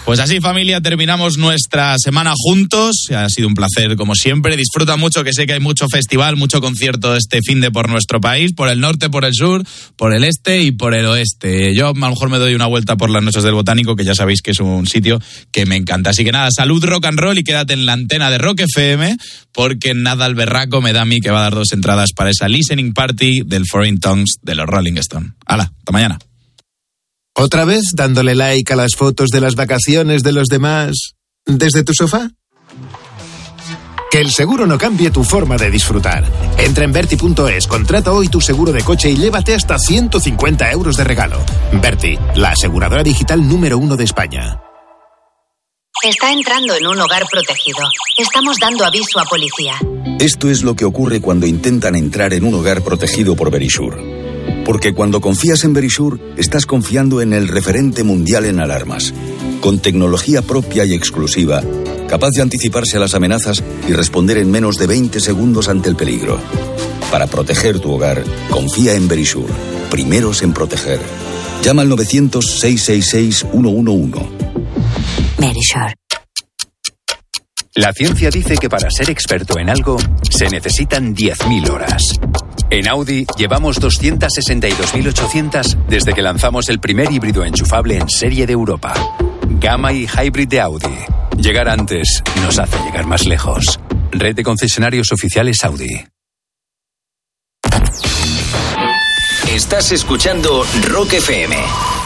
Pues así, familia, terminamos nuestra semana juntos. Ha sido un placer, como siempre. Disfruta mucho, que sé que hay mucho festival, mucho concierto este finde por nuestro país, por el norte, por el sur, por el este y por el oeste. Yo a lo mejor me doy una vuelta por las noches del Botánico, que ya sabéis que es un sitio que me encanta. Así que nada, salud, rock and roll, y quédate en la antena de Rock FM, porque nada al berraco me da a mí que va a dar 2 entradas para esa listening party del Foreign Tongues de los Rolling Stones. ¡Hala, hasta mañana! ¿Otra vez dándole like a las fotos de las vacaciones de los demás desde tu sofá? Que el seguro no cambie tu forma de disfrutar. Entra en Verti.es, contrata hoy tu seguro de coche y llévate hasta 150 euros de regalo. Verti, la aseguradora digital número 1 de España. Está entrando en un hogar protegido. Estamos dando aviso a policía. Esto es lo que ocurre cuando intentan entrar en un hogar protegido por Verisure. Porque cuando confías en Verisure, estás confiando en el referente mundial en alarmas. Con tecnología propia y exclusiva, capaz de anticiparse a las amenazas y responder en menos de 20 segundos ante el peligro. Para proteger tu hogar, confía en Verisure. Primeros en proteger. Llama al 900-666-111. Verisure. La ciencia dice que para ser experto en algo se necesitan 10.000 horas. En Audi llevamos 262.800 desde que lanzamos el primer híbrido enchufable en serie de Europa. Gamma y Hybrid de Audi. Llegar antes nos hace llegar más lejos. Red de concesionarios oficiales Audi. Estás escuchando Rock FM.